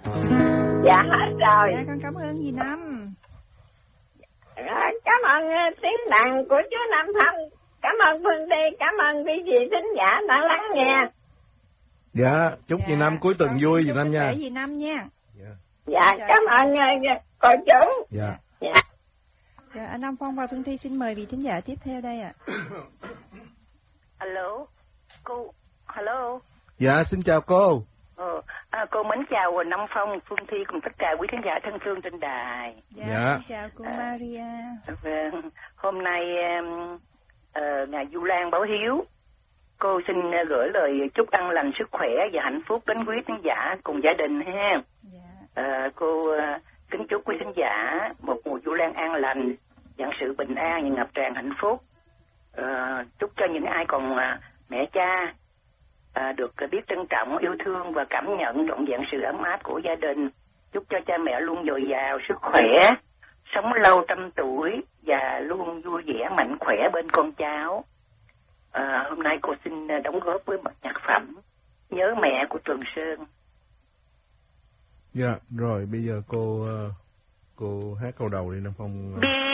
Dạ hết rồi. Dạ, con cảm ơn dì Năm. Cảm ơn tiếng đàn của chú Năm Phong. Cảm ơn Phương Đi, cảm ơn quý vị thính giả đã lắng nghe. Dạ, chúc dì Năm cuối tuần vui dì Năm nha. Dì Năm nha. Dạ, cảm ơn cô chú. Dạ. Dạ. Dạ, anh Năm Phong và Phương Thi xin mời vị thính giả tiếp theo đây ạ. Alo, cô, hello. Dạ, xin chào cô. Cô mến chào Năm Phong, Phương Thi cùng tất cả quý khán giả thân thương trên đài. Dạ. Xin chào cô Maria. Vâng, hôm nay ngày Vu Lan báo hiếu, cô xin gửi lời chúc an lành, sức khỏe và hạnh phúc đến quý khán giả cùng gia đình ha. Dạ. Cô kính chúc quý khán giả một mùa Vu Lan an lành, vạn sự bình an và ngập tràn hạnh phúc. Chúc cho những ai còn mẹ cha được biết trân trọng, yêu thương và cảm nhận trọn vẹn sự ấm áp của gia đình. Chúc cho cha mẹ luôn dồi dào sức khỏe, sống lâu trăm tuổi và luôn vui vẻ mạnh khỏe bên con cháu. Hôm nay cô xin đóng góp với một nhạc phẩm Nhớ Mẹ của Trường Sơn. Dạ, rồi bây giờ cô hát câu đầu đi Nam Phong. Biết